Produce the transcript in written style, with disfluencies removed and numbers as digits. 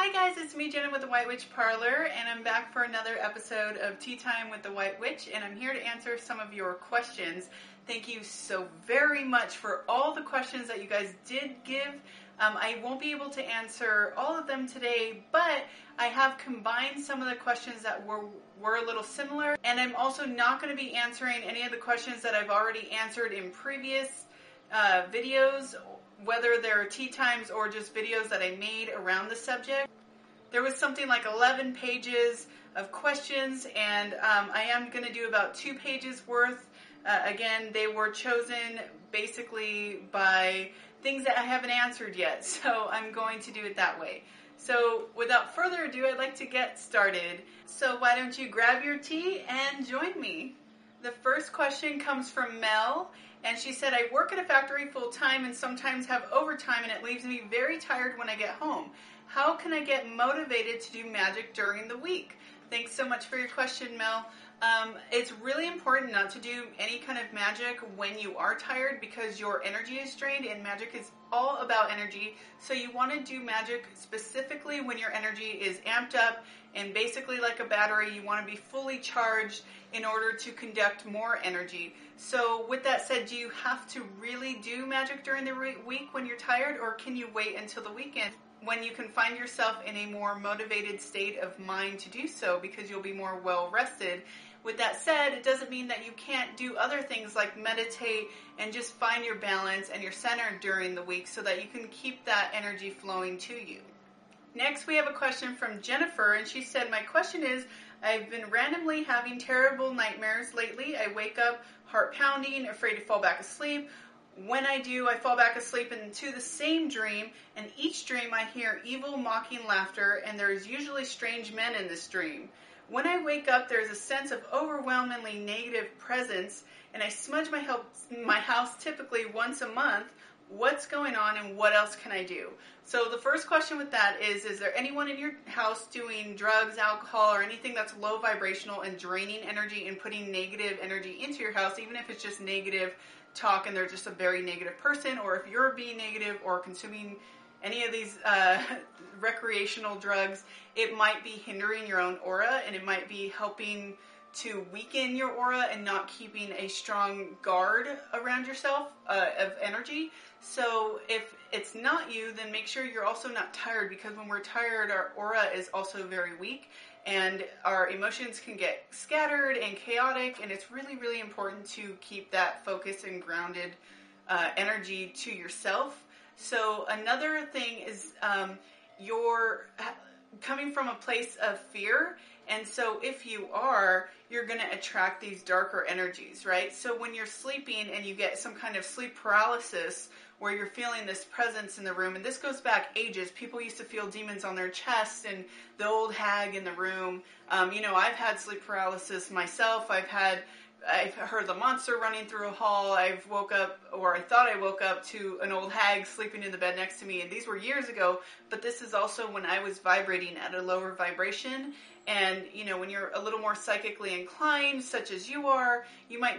Hi guys, it's me Jenna with the White Witch Parlor, and I'm back for another episode of Tea Time with the White Witch, and I'm here to answer some of your questions. Thank you so very much for all the questions that you guys did give. I won't be able to answer all of them today, but I have combined some of the questions that were a little similar, and I'm also not going to be answering any of the questions that I've already answered in previous videos, whether they're tea times or just videos that I made around the subject. There was something like 11 pages of questions, and I am going to do about 2 pages worth. Again, they were chosen basically by things that I haven't answered yet, so I'm going to do it that way. So without further ado, I'd like to get started. So why don't you grab your tea and join me? The first question comes from Mel, and she said, I work at a factory full time and sometimes have overtime, and it leaves me very tired when I get home. How can I get motivated to do magic during the week? Thanks so much for your question, Mel. It's really important not to do any kind of magic when you are tired because your energy is drained, and magic is all about energy. So you want to do magic specifically when your energy is amped up, and basically like a battery, you want to be fully charged in order to conduct more energy. So with that said, do you have to really do magic during the week when you're tired, or can you wait until the weekend when you can find yourself in a more motivated state of mind to do so because you'll be more well rested? With that said, it doesn't mean that you can't do other things like meditate and just find your balance and your center during the week so that you can keep that energy flowing to you. Next, we have a question from Jennifer, and she said, my question is, I've been randomly having terrible nightmares lately. I wake up heart pounding, afraid to fall back asleep. When I do, I fall back asleep into the same dream, and each dream I hear evil, mocking laughter, and there is usually strange men in this dream. When I wake up, there is a sense of overwhelmingly negative presence, and I smudge my house typically once a month. What's going on, and what else can I do? So the first question with that is there anyone in your house doing drugs, alcohol, or anything that's low vibrational and draining energy and putting negative energy into your house, even if it's just negative talk and they're just a very negative person, or if you're being negative or consuming any of these recreational drugs, it might be hindering your own aura, and it might be helping to weaken your aura and not keeping a strong guard around yourself of energy. So if it's not you, then make sure you're also not tired, because when we're tired, our aura is also very weak and our emotions can get scattered and chaotic, and it's really, really important to keep that focused and grounded energy to yourself. So another thing is you're coming from a place of fear, and so if you are, you're going to attract these darker energies, right? So when you're sleeping and you get some kind of sleep paralysis where you're feeling this presence in the room, and this goes back ages. People used to feel demons on their chest and the old hag in the room. I've had sleep paralysis myself. I've heard the monster running through a hall. I've woke up, or I thought I woke up to an old hag sleeping in the bed next to me. And these were years ago, but this is also when I was vibrating at a lower vibration. And, when you're a little more psychically inclined, such as you are, you might